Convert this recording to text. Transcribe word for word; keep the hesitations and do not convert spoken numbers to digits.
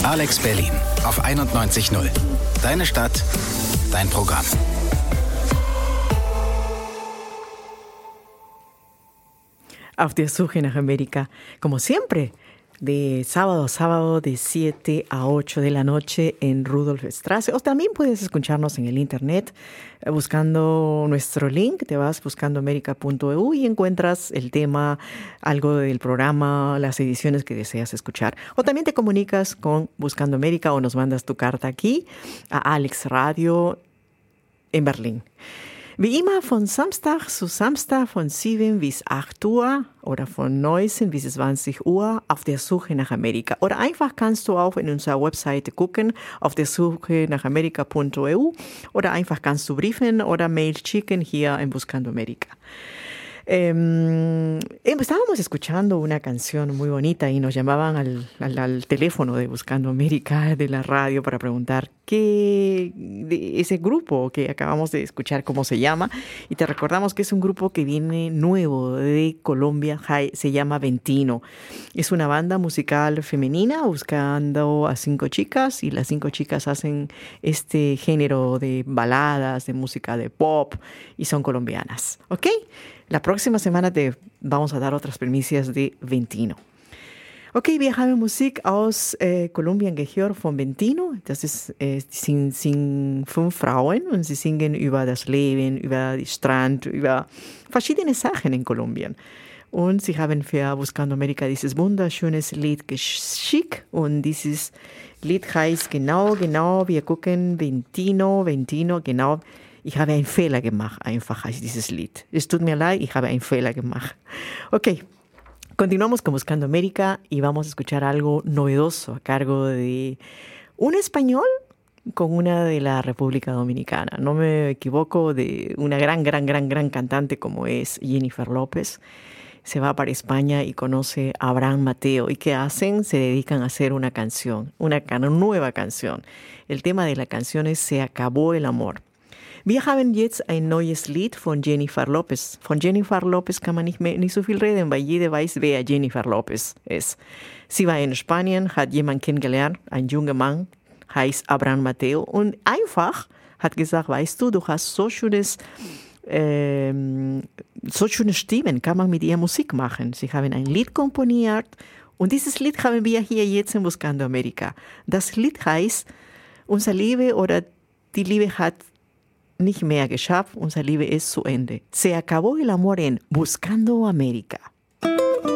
Alex Berlin auf einundneunzig Komma null. Deine Stadt, dein Programm. Auf der Suche nach América, como siempre, de sábado a sábado de siete a ocho de la noche en Rudolf Strasse. O también puedes escucharnos en el internet buscando nuestro link. Te vas buscando america punto e u y encuentras el tema, algo del programa, las ediciones que deseas escuchar. O también te comunicas con Buscando América o nos mandas tu carta aquí a Alex Radio en Berlín. Wie immer von Samstag zu Samstag von sieben bis acht Uhr oder von neunzehn bis zwanzig Uhr auf der Suche nach Amerika. Oder einfach kannst du auch in unserer Webseite gucken, auf der Suche nach america punto e u oder einfach kannst du briefen oder Mail schicken hier en Buscando América. Eh, estábamos escuchando una canción muy bonita y nos llamaban al, al, al teléfono de Buscando América de la radio para preguntar qué de ese grupo que acabamos de escuchar, cómo se llama, y te recordamos que es un grupo que viene nuevo de Colombia, se llama Ventino. Es una banda musical femenina buscando a cinco chicas y las cinco chicas hacen este género de baladas, de música de pop y son colombianas, ¿ok? La próxima semana te vamos a dar otras primicias de Ventino. Okay, wir haben Musik aus äh, Kolumbien gehört von Ventino. Das ist, äh, sind, sind fünf Frauen und sie singen über das Leben, über den Strand, über verschiedene Sachen in Kolumbien. Und sie haben für Buscando América dieses wunderschönes Lied geschickt und dieses Lied heißt genau, genau, wir gucken Ventino, Ventino, genau. Ich habe einen Fehler gemacht, einfach heißt dieses Lied. Es tut mir leid, ich habe einen Fehler gemacht. Okay, continuamos con Buscando América y vamos a escuchar algo novedoso a cargo de un español con una de la República Dominicana. No me equivoco, de una gran, gran, gran, gran cantante como es Jennifer López. Se va para España y conoce a Abraham Mateo. ¿Y qué hacen? Se dedican a hacer una canción, una can- nueva canción. El tema de la canción es Se acabó el amor. Wir haben jetzt ein neues Lied von Jennifer Lopez. Von Jennifer Lopez kann man nicht, mehr, nicht so viel reden, weil jeder weiß, wer Jennifer Lopez ist. Sie war in Spanien, hat jemanden kennengelernt, ein junger Mann, heißt Abraham Mateo, und einfach hat gesagt, weißt du, du hast so schönes, ähm, so schöne Stimmen, kann man mit ihr Musik machen. Sie haben ein Lied komponiert und dieses Lied haben wir hier jetzt in Buscando América. Das Lied heißt, unser Liebe oder die Liebe hat nicht mehr geschafft, unser Liebe ist zu Ende. Se acabó el amor en Buscando América.